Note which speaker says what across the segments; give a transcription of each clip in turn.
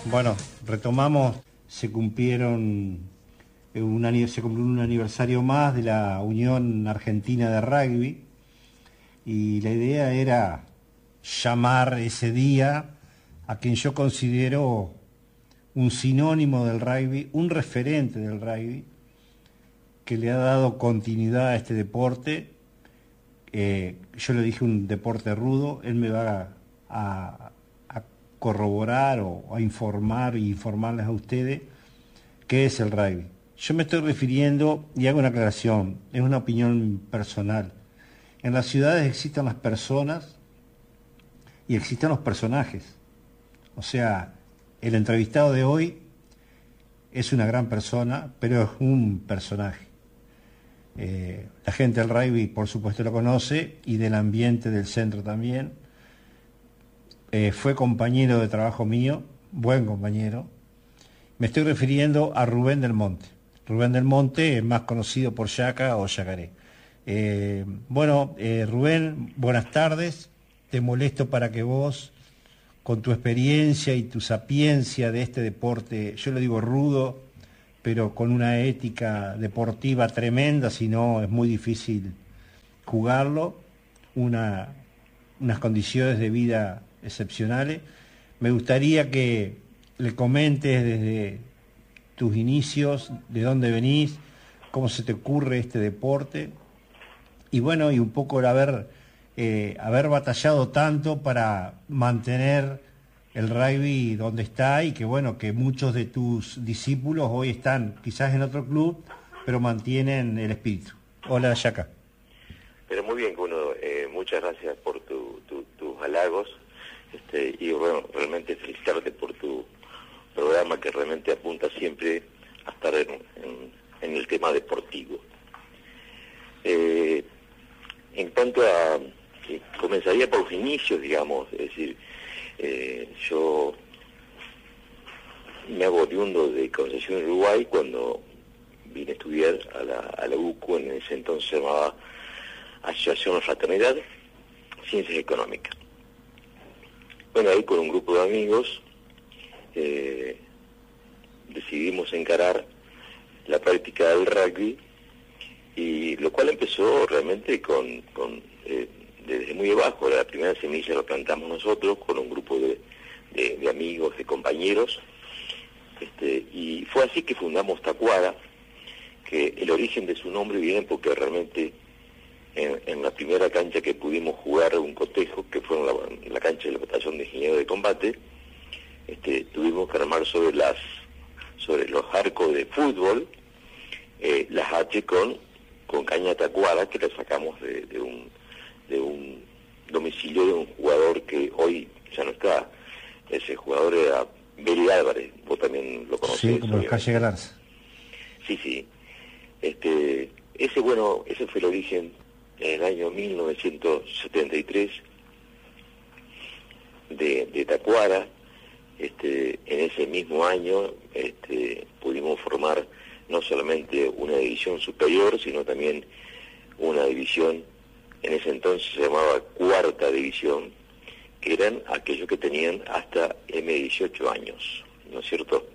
Speaker 1: Bueno, retomamos, se cumplió un aniversario más de la Unión Argentina de Rugby y la idea era llamar ese día a quien yo considero un sinónimo del rugby, un referente del rugby, que le ha dado continuidad a este deporte. Yo le dije un deporte rudo, él me va a corroborar o a informar y informarles a ustedes qué es el rugby. Yo me estoy refiriendo, y hago una aclaración, es una opinión personal. En las ciudades existen las personas y existen los personajes. O sea, el entrevistado de hoy es una gran persona, pero es un personaje. La gente del rugby, por supuesto, lo conoce, y del ambiente del centro también. Fue compañero de trabajo mío, buen compañero. Me estoy refiriendo a Rubén Del Monte. Rubén Del Monte, más conocido por Yaca o Yacaré. Rubén, buenas tardes. Te molesto para que vos, con tu experiencia y tu sapiencia de este deporte, yo le digo rudo, pero con una ética deportiva tremenda, si no es muy difícil jugarlo, unas condiciones de vida excepcionales. Me gustaría que le comentes desde tus inicios, de dónde venís, cómo se te ocurre este deporte, y bueno, y un poco el haber batallado tanto para mantener el rugby donde está, y que bueno, que muchos de tus discípulos hoy están quizás en otro club, pero mantienen el espíritu. Hola, Yaca.
Speaker 2: Pero muy bien, Kuno, muchas gracias por tus halagos, y bueno, realmente felicitarte por tu programa, que realmente apunta siempre a estar en el tema deportivo. En cuanto a, comenzaría por los inicios, digamos, es decir, yo me hago oriundo de Concepción, Uruguay, cuando vine a estudiar a la UCU, en ese entonces se llamaba Asociación de Fraternidad, Ciencias Económicas. Bueno, ahí con un grupo de amigos decidimos encarar la práctica del rugby, y lo cual empezó realmente desde muy abajo. La primera semilla la plantamos nosotros con un grupo de amigos, de compañeros, y fue así que fundamos Tacuara, que el origen de su nombre viene porque realmente en la primera cancha que pudimos jugar un cotejo, que fue en la cancha del Batallón de Ingenieros de Combate, tuvimos que armar sobre los arcos de fútbol las H con caña tacuara, que la sacamos de un domicilio de un jugador que hoy ya no está. Ese jugador era Beli Álvarez, vos también lo conocés.
Speaker 1: Sí, como el Calle Galarza.
Speaker 2: Sí. Ese fue el origen en el año 1973 de Tacuara. En ese mismo año pudimos formar no solamente una división superior, sino también una división, en ese entonces se llamaba cuarta división, que eran aquellos que tenían hasta M18 años, ¿no es cierto?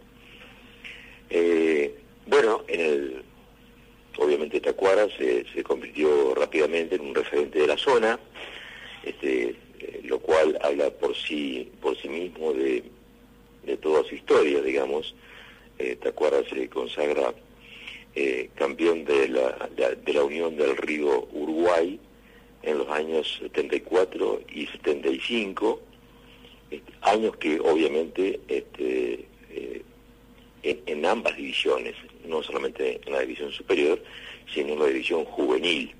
Speaker 2: Obviamente Tacuara se convirtió rápidamente en un referente de la zona, lo cual habla por sí mismo de toda su historia, digamos. Tacuara se consagra campeón de la Unión del Río Uruguay en los años 74 y 75, años que obviamente en ambas divisiones, no solamente en la división superior, sino en la división juvenil.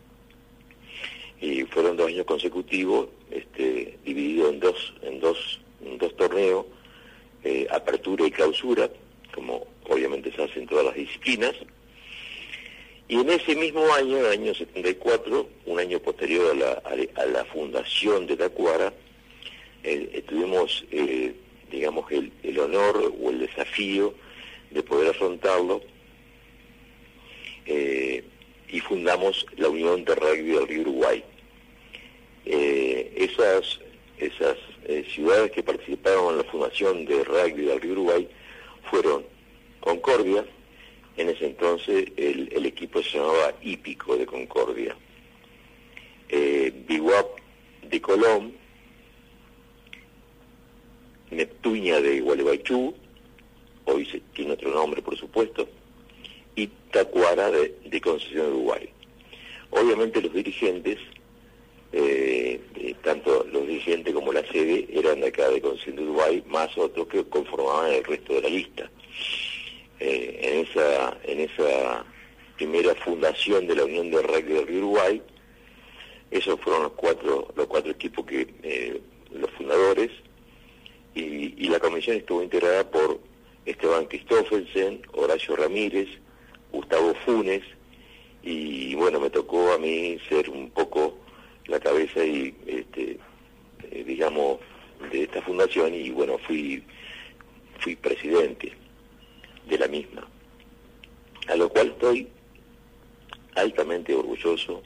Speaker 2: Y fueron 2 años consecutivos, dividido en dos torneos, apertura y clausura, como obviamente se hace en todas las disciplinas. Y en ese mismo año, el año 74, un año posterior a la fundación de Tacuara, tuvimos, digamos, el honor o el desafío de poder afrontarlo, y fundamos la Unión de Rugby del Río Uruguay. Esas ciudades que participaron en la fundación de rugby del Río Uruguay fueron Concordia, en ese entonces el equipo se llamaba Hípico de Concordia, Biguap de Colón, Neptunia de Gualeguaychú, hoy tiene otro nombre por supuesto, y Tacuara de Concepción, Uruguay. Obviamente los dirigentes, tanto los dirigentes como la sede, eran de acá de Concepción de Uruguay, más otros que conformaban el resto de la lista. En esa primera fundación de la Unión de Rugby del Río Uruguay, esos fueron los cuatro equipos los fundadores, y la comisión estuvo integrada por Esteban Christoffelsen, Horacio Ramírez, Gustavo Funes, y bueno, me tocó a mí ser un poco la cabeza y digamos de esta fundación, y bueno, fui presidente de la misma, a lo cual estoy altamente orgulloso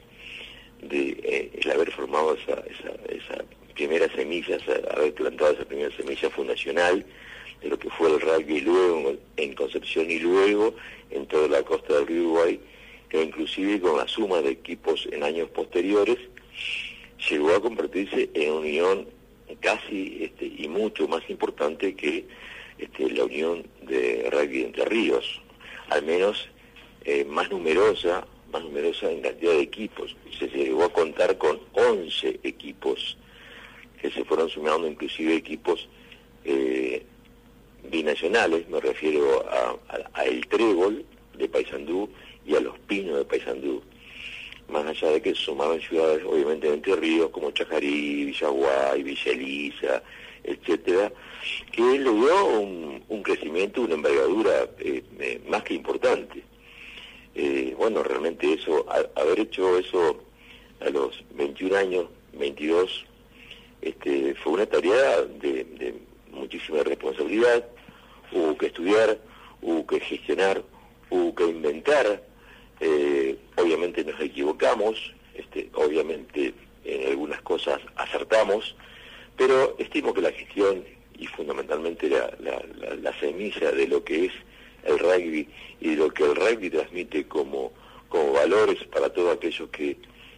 Speaker 2: de el haber formado esa primera semilla, haber plantado esa primera semilla fundacional de lo que fue el rugby, luego en Concepción y luego en toda la costa del Río Uruguay, que inclusive con la suma de equipos en años posteriores llegó a convertirse en una unión casi y mucho más importante que la unión de rugby de Entre Ríos, al menos más numerosa en cantidad de equipos. Se llegó a contar con 11 equipos que se fueron sumando, inclusive equipos binacionales, me refiero a El Trébol de Paysandú y a Los Pinos de Paysandú, más allá de que sumaban ciudades obviamente de Entre Ríos como Chajarí, Villaguay, Villa Elisa, etcétera, que le dio un crecimiento, una envergadura más que importante. Bueno, realmente eso, haber hecho eso a los 21 años, 22, fue una tarea de muchísima responsabilidad. Hubo que estudiar, hubo que gestionar, hubo que inventar. Obviamente nos equivocamos, obviamente en algunas cosas acertamos, pero estimo que la gestión y fundamentalmente la semilla de lo que es el rugby y de lo que el rugby transmite como valores para todos aquellos que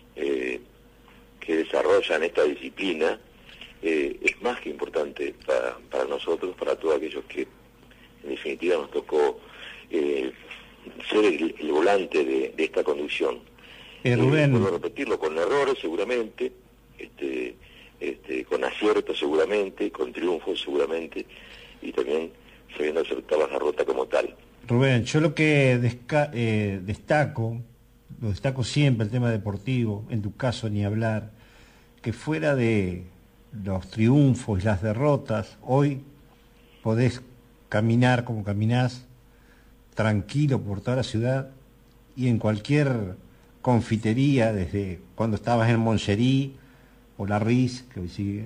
Speaker 2: desarrollan esta disciplina, es más que importante para nosotros, para todos aquellos que en definitiva nos tocó ser el volante de esta conducción.
Speaker 1: Rubén,
Speaker 2: puedo repetirlo, con errores seguramente, con aciertos seguramente, con triunfos seguramente, y también sabiendo aceptar la derrota como tal.
Speaker 1: Rubén, yo lo que destaco siempre el tema deportivo, en tu caso ni hablar, que fuera de los triunfos y las derrotas, hoy podés caminar como caminás, tranquilo por toda la ciudad y en cualquier confitería, desde cuando estabas en Moncherí o La Riz, que hoy sigue,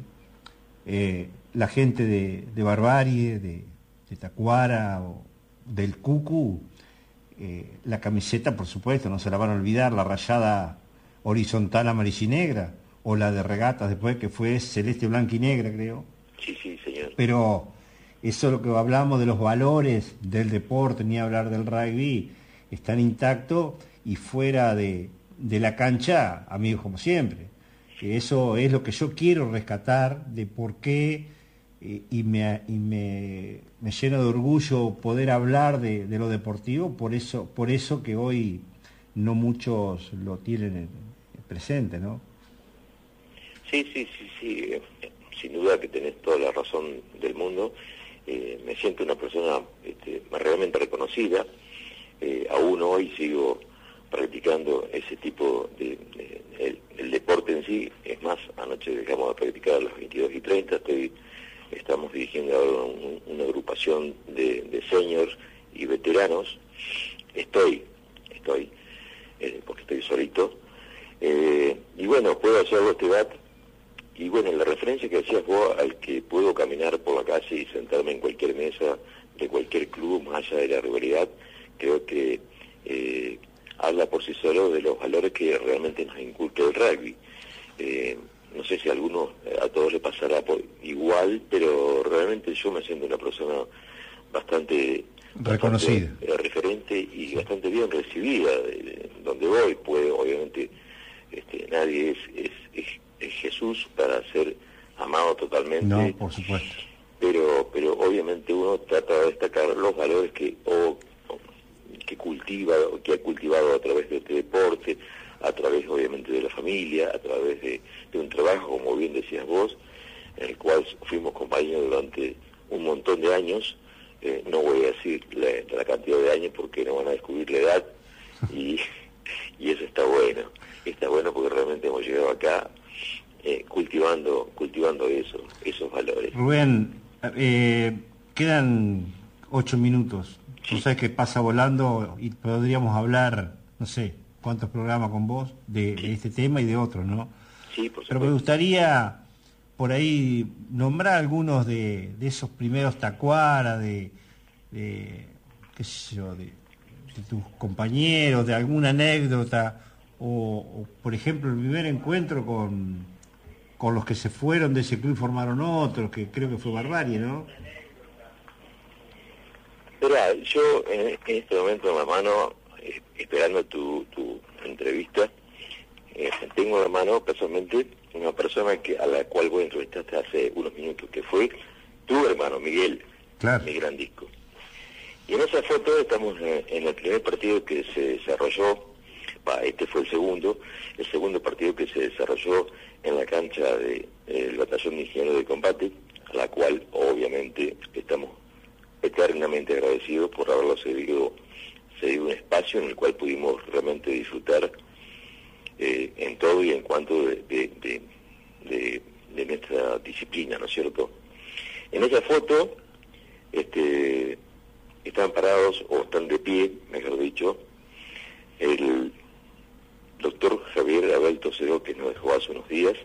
Speaker 1: la gente de Barbarie, de Tacuara o del Cucu, la camiseta, por supuesto, no se la van a olvidar, la rayada horizontal amarilla-negra, o la de regatas después, que fue celeste, blanca y negra, creo.
Speaker 2: Sí, señor.
Speaker 1: Pero eso es lo que hablamos de los valores del deporte, ni hablar del rugby, están intactos y fuera de la cancha, amigos como siempre. Que eso es lo que yo quiero rescatar de por qué, y me llena de orgullo poder hablar de lo deportivo, por eso que hoy no muchos lo tienen presente, ¿no?
Speaker 2: Sí, sin duda que tenés toda la razón del mundo. Me siento una persona realmente reconocida. Aún hoy sigo practicando ese tipo el deporte en sí. Es más, anoche dejamos de practicar a las 22:30. Estamos dirigiendo ahora una agrupación de seniors y veteranos. Estoy porque estoy solito. Y bueno, puedo hacerlo y bueno, la referencia que hacías vos al que puedo caminar por la calle y sentarme en cualquier mesa de cualquier club, más allá de la rivalidad, creo que habla por sí solo de los valores que realmente nos inculca el rugby. no sé si a algunos, a todos les pasará igual, pero realmente yo me siento una persona bastante
Speaker 1: reconocida,
Speaker 2: referente y bastante bien recibida donde voy. Puede, obviamente, nadie es Jesús para ser amado totalmente.
Speaker 1: No, por supuesto.
Speaker 2: Pero obviamente uno trata de destacar los valores que ha cultivado a través de este deporte, a través obviamente de la familia, a través de un trabajo, como bien decías vos, en el cual fuimos compañeros durante un montón de años. No voy a decir la cantidad de años porque no van a descubrir la edad, y eso está bueno porque realmente hemos llegado acá cultivando esos valores.
Speaker 1: Rubén, quedan 8 minutos. Tú sabes que pasa volando y podríamos hablar, no sé, cuántos programas con vos de este tema y de otros, ¿no?
Speaker 2: Sí, por supuesto.
Speaker 1: Pero me gustaría por ahí nombrar algunos de esos primeros tacuara, de qué sé yo, de tus compañeros, de alguna anécdota, o por ejemplo el primer encuentro con los que se fueron de ese club y formaron otros, que creo que fue Barbarie, ¿no?
Speaker 2: Mirá, yo en este momento en la mano, esperando tu entrevista, tengo en la mano personalmente una persona a la cual vos entrevistaste hace unos minutos, que fue tu hermano Miguel,
Speaker 1: claro.
Speaker 2: Mi Gran Disco. Y en esa foto estamos en el primer partido que se desarrolló, este fue el segundo partido que se desarrolló en la cancha del Batallón de Ingenieros de Combate, a la cual obviamente estamos eternamente agradecidos por haberlo cedido un espacio en el cual pudimos realmente disfrutar en todo y en cuanto de nuestra disciplina, ¿no es cierto? En esa foto están parados, o están de pie, mejor dicho, el doctor Javier Abel Tosedó, que nos dejó hace unos días,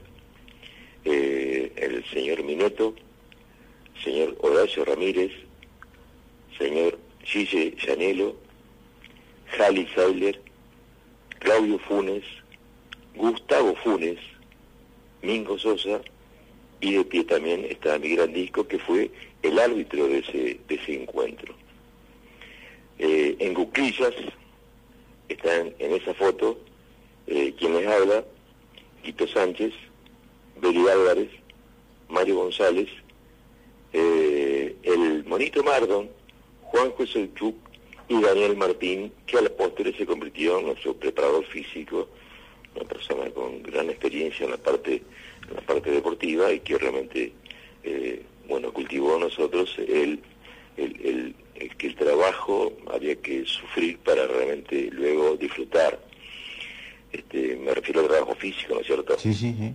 Speaker 2: el señor Mineto, señor Horacio Ramírez, señor Gille Llanelo, Jali Sailer, Claudio Funes, Gustavo Funes, Mingo Sosa, y de pie también está Mi Gran Disco, que fue el árbitro de ese encuentro. En cuclillas están en esa foto quien les habla: Quito Sánchez, Beli Álvarez, Mario González, el Monito Mardon, Juanjo Selchuk y Daniel Martín, que a la postre se convirtió en nuestro preparador físico, una persona con gran experiencia en la parte deportiva, y que realmente cultivó a nosotros que el trabajo había que sufrir para realmente luego disfrutar. Me refiero al trabajo físico, ¿no es cierto?
Speaker 1: Sí, sí, sí.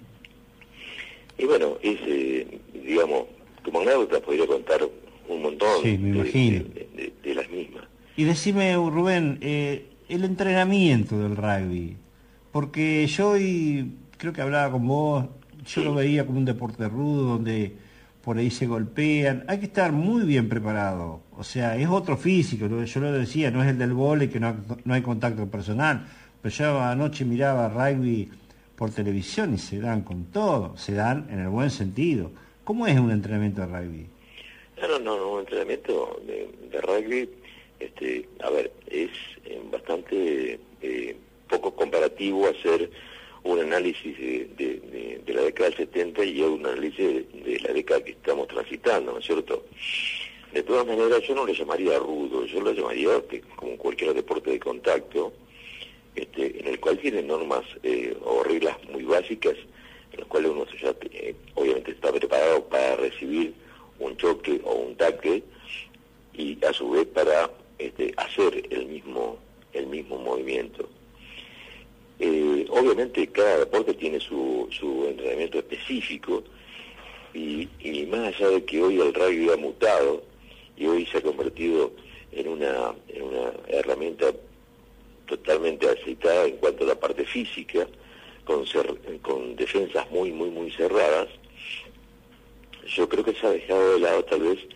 Speaker 2: Y bueno, digamos, como anécdota podría contar un montón,
Speaker 1: sí, me imagino,
Speaker 2: de las mismas.
Speaker 1: Y decime, Rubén, el entrenamiento del rugby, porque yo hoy creo que hablaba con vos, yo lo veía como un deporte rudo, donde por ahí se golpean, hay que estar muy bien preparado, o sea, es otro físico, yo lo decía, no es el del vóley, que no hay contacto personal, pero yo anoche miraba rugby por televisión y se dan con todo, se dan en el buen sentido. ¿Cómo es un entrenamiento de rugby?
Speaker 2: No, un entrenamiento de rugby, a ver, es bastante poco comparativo hacer un análisis de la década del 70 y un análisis de la década que estamos transitando, ¿no es cierto? De todas maneras, yo no le llamaría rudo, yo lo llamaría como cualquier deporte de contacto, en el cual tiene normas o reglas muy básicas, en las cuales uno ya obviamente está preparado para recibir un choque o un tackle, y a su vez para hacer el mismo movimiento. Obviamente cada deporte tiene su entrenamiento específico, y más allá de que hoy el rugby ha mutado y hoy se ha convertido en una herramienta totalmente aceitada en cuanto a la parte física, con defensas muy cerradas, yo creo que se ha dejado de lado tal vez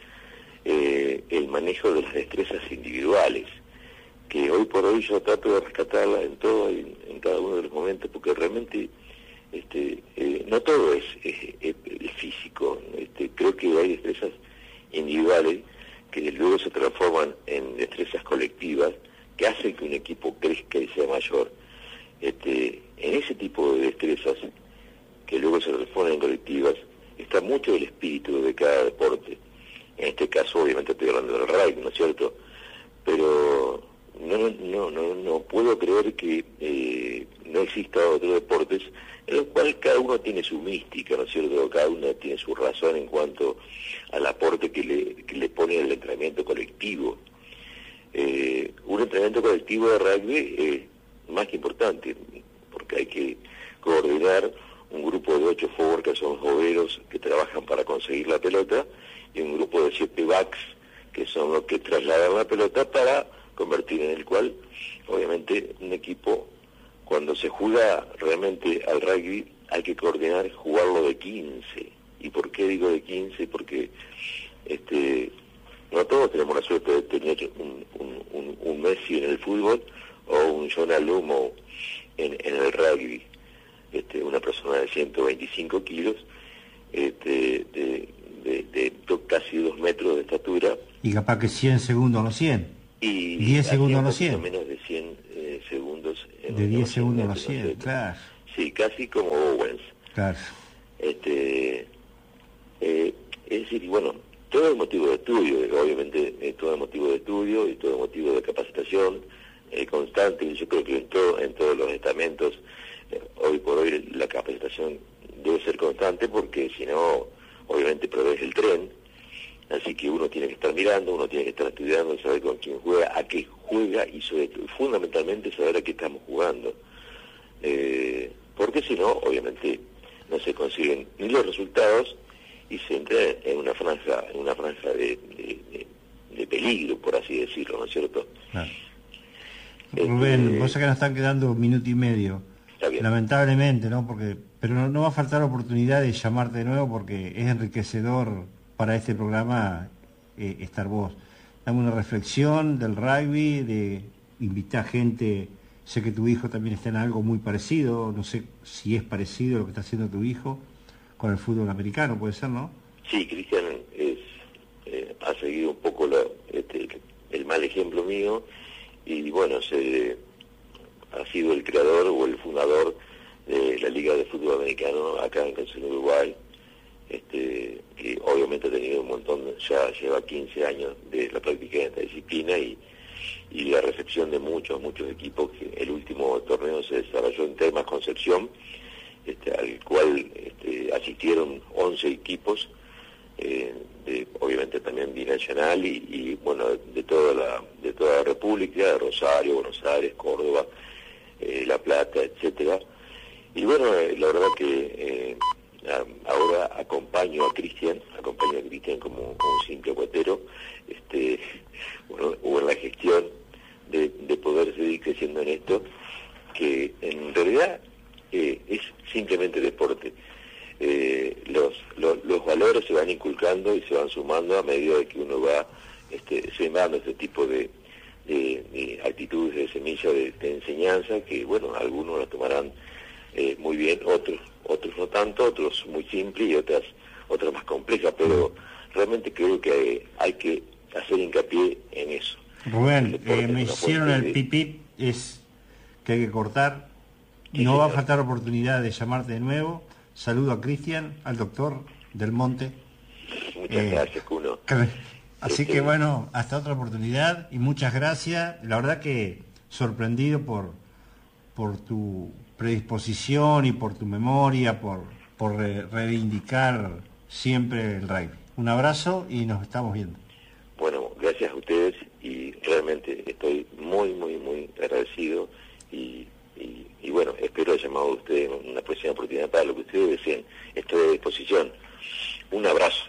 Speaker 2: el manejo de las destrezas individuales, que hoy por hoy yo trato de rescatarlas en todo, en cada uno de los momentos, porque realmente No todo es el físico. Creo que hay destrezas individuales que luego se transforman en destrezas colectivas que hacen que un equipo crezca y sea mayor. En ese tipo de destrezas que luego se transforman en colectivas está mucho el espíritu de cada deporte. En este caso, obviamente, estoy hablando del rugby, ¿no es cierto? Pero no puedo creer que no exista otros deportes en los cuales cada uno tiene su mística, ¿no es cierto? Cada uno tiene su razón en cuanto al aporte que le pone el entrenamiento colectivo. Un entrenamiento colectivo de rugby es más que importante, porque hay que coordinar un grupo de 8 forward, que son joveros que trabajan para conseguir la pelota, y un grupo de 7 backs, que son los que trasladan la pelota para convertir en el cual, obviamente, un equipo, cuando se juega realmente al rugby, hay que coordinar jugarlo de 15. ¿Y por qué digo de 15? Porque no todos tenemos la suerte de tener un Messi en el fútbol o un John Alumo en el rugby. Una persona de 125 kilos, de casi 2 metros de estatura.
Speaker 1: Y capaz que 100 segundos los 100.
Speaker 2: Y
Speaker 1: 10 segundos los 100.
Speaker 2: Menos de 100 segundos.
Speaker 1: De 10 segundos los 100, claro.
Speaker 2: Sí, casi como Owens.
Speaker 1: Claro.
Speaker 2: Es decir, bueno, todo es motivo de estudio, obviamente, todo es motivo de estudio y todo es motivo de capacitación constante. Y yo creo que en todos los estamentos, hoy por hoy, la capacitación debe ser constante, porque si no, obviamente perdés el tren. Así que uno tiene que estar mirando, uno tiene que estar estudiando, saber con quién juega, a qué juega y fundamentalmente saber a qué estamos jugando. Porque si no, obviamente, no se consiguen ni los resultados y se entra en una franja de peligro, por así decirlo, ¿no es cierto?
Speaker 1: Claro. Rubén, vos sabés que nos están quedando 1 minuto y medio.
Speaker 2: Está bien.
Speaker 1: Lamentablemente, ¿no? Pero no va a faltar oportunidad de llamarte de nuevo, porque es enriquecedor para este programa estar vos. Dame una reflexión del rugby, de invitar gente. Sé que tu hijo también está en algo muy parecido, no sé si es parecido lo que está haciendo tu hijo con el fútbol americano, puede ser, ¿no?
Speaker 2: Sí, Cristian ha seguido un poco el mal ejemplo mío, y bueno, ha sido el creador o el fundador de la Liga de Fútbol Americano acá en Concepción, Uruguay, que obviamente ha tenido un montón, ya lleva 15 años de la práctica de esta disciplina y la recepción de muchos equipos. Que el último torneo se desarrolló en Termas Concepción, al cual asistieron 11 equipos, obviamente también binacional y bueno, de toda la República, de Rosario, Buenos Aires, Córdoba, La Plata, etcétera. Y bueno, la verdad que ahora acompaño a Cristian como un simple cuatero, bueno, o en la gestión de poder seguir creciendo en esto, que en realidad es simplemente deporte. Los valores se van inculcando y se van sumando a medida de que uno va sembrando este tipo de actitudes de semilla de enseñanza, que bueno, algunos la tomarán muy bien, otros no tanto, otros muy simples y otras más complejas, pero realmente creo que hay que hacer hincapié en eso.
Speaker 1: Rubén, me hicieron el pipí, es que hay que cortar.
Speaker 2: Sí,
Speaker 1: no va a
Speaker 2: señor.
Speaker 1: faltar oportunidad de llamarte de nuevo. Saludo a Cristian, al doctor Del Monte.
Speaker 2: Muchas gracias, Cuno.
Speaker 1: Así que bueno, hasta otra oportunidad y muchas gracias. La verdad que sorprendido por tu predisposición y por tu memoria, por reivindicar siempre el rugby. Un abrazo y nos estamos viendo.
Speaker 2: Bueno, gracias a ustedes y realmente estoy muy agradecido y bueno, espero el llamado de ustedes en una próxima oportunidad para lo que ustedes deseen. Estoy a disposición. Un abrazo.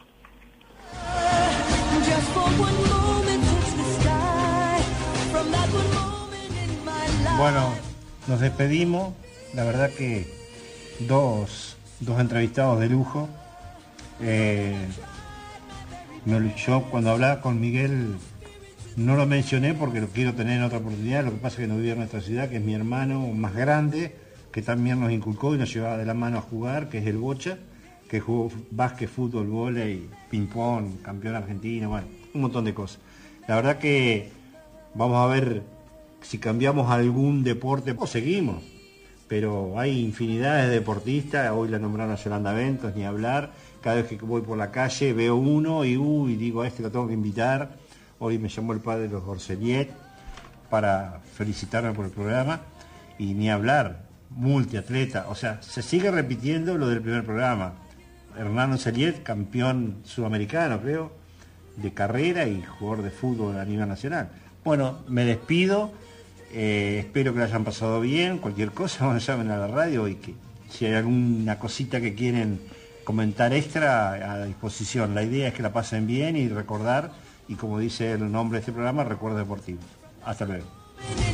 Speaker 1: Bueno, nos despedimos. La verdad que dos entrevistados de lujo. Yo cuando hablaba con Miguel no lo mencioné porque lo quiero tener en otra oportunidad. Lo que pasa es que no vive en nuestra ciudad, que es mi hermano más grande, que también nos inculcó y nos llevaba de la mano a jugar, que es el Bocha, que jugó básquet, fútbol, vóley, ping-pong, campeón argentino, bueno, un montón de cosas. La verdad que vamos a ver si cambiamos algún deporte o seguimos, pero hay infinidad de deportistas. Hoy la nombraron a Yolanda Ventos, ni hablar. Cada vez que voy por la calle veo uno y digo, a este lo tengo que invitar. Hoy me llamó el padre de los Orseliet para felicitarme por el programa, y ni hablar, multiatleta, o sea, se sigue repitiendo lo del primer programa. Hernán Orseliet, campeón sudamericano, creo, de carrera y jugador de fútbol a nivel nacional. Bueno, me despido, espero que lo hayan pasado bien. Cualquier cosa, bueno, llamen a la radio, y que si hay alguna cosita que quieren comentar extra, a disposición. La idea es que la pasen bien y recordar, y como dice el nombre de este programa, Recuerdos Deportivos. Hasta luego.